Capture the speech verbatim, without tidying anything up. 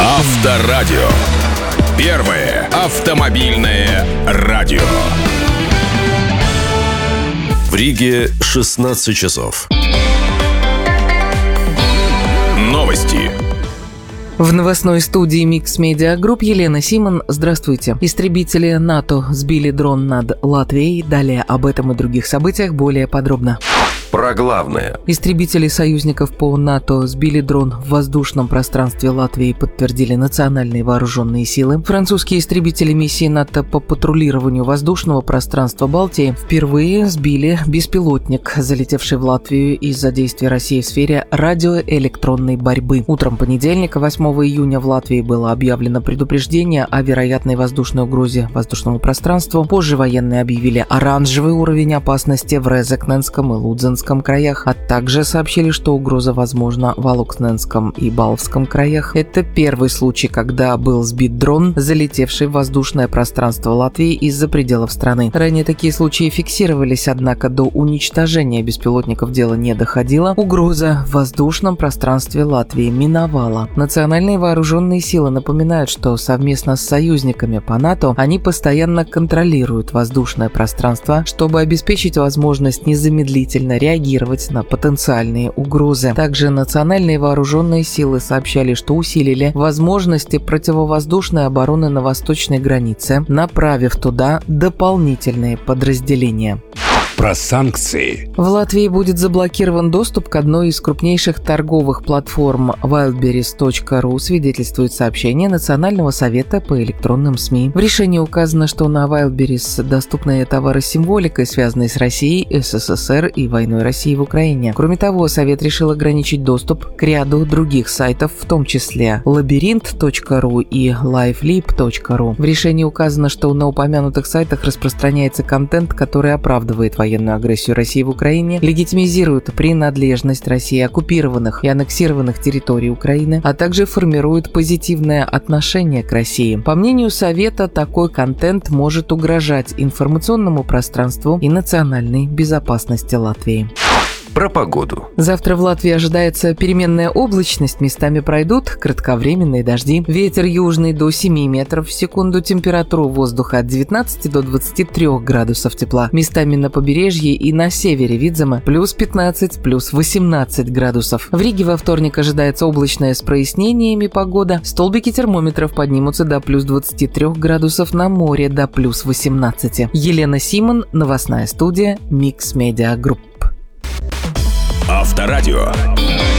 Авторадио. Первое автомобильное радио. В Риге шестнадцать часов. Новости. В новостной студии Mix Media Group Елена Симон. Здравствуйте. Истребители НАТО сбили дрон над Латвией. Далее об этом и других событиях более подробно. Про главное. Истребители союзников по НАТО сбили дрон в воздушном пространстве Латвии, подтвердили национальные вооруженные силы. Французские истребители миссии НАТО по патрулированию воздушного пространства Балтии впервые сбили беспилотник, залетевший в Латвию из-за действий России в сфере радиоэлектронной борьбы. Утром понедельника, восьмого июня, в Латвии было объявлено предупреждение о вероятной воздушной угрозе воздушному пространству. Позже военные объявили оранжевый уровень опасности в Резекненском и Лудзенском краях, а также сообщили, что угроза возможна в Алуксненском и Балвском краях. Это первый случай, когда был сбит дрон, залетевший в воздушное пространство Латвии из-за пределов страны. Ранее такие случаи фиксировались, однако до уничтожения беспилотников дело не доходило. Угроза в воздушном пространстве Латвии миновала. Национальные вооруженные силы напоминают, что совместно с союзниками по НАТО они постоянно контролируют воздушное пространство, чтобы обеспечить возможность незамедлительно реагировать реагировать на потенциальные угрозы. Также национальные вооруженные силы сообщали, что усилили возможности противовоздушной обороны на восточной границе, направив туда дополнительные подразделения. Про санкции. В Латвии будет заблокирован доступ к одной из крупнейших торговых платформ wildberries точка ру, свидетельствует сообщение Национального совета по электронным СМИ. В решении указано, что на Wildberries доступны товары с символикой, связанные с Россией, СССР и войной России в Украине. Кроме того, Совет решил ограничить доступ к ряду других сайтов, в том числе лабиринт точка ру и лайфлип точка ру. В решении указано, что на упомянутых сайтах распространяется контент, который оправдывает военную агрессию России в Украине, легитимизирует принадлежность России оккупированных и аннексированных территорий Украины, а также формирует позитивное отношение к России. По мнению Совета, такой контент может угрожать информационному пространству и национальной безопасности Латвии. Про погоду. Завтра в Латвии ожидается переменная облачность, местами пройдут кратковременные дожди. Ветер южный до семи метров в секунду, температура воздуха от девятнадцати до двадцати трёх градусов тепла. Местами на побережье и на севере Видзема плюс пятнадцать, плюс восемнадцать градусов. В Риге во вторник ожидается облачная с прояснениями погода. Столбики термометров поднимутся до плюс двадцати трёх градусов, на море до плюс восемнадцати. Елена Симон, новостная студия Mix Media Group. Авторадио.